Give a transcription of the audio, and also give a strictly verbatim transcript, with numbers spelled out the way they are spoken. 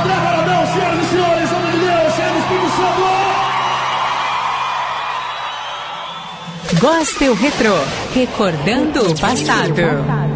André Valadão, senhoras e senhores, homem de Deus, cheio do Espírito Santo. Gospel Retrô, recordando o passado.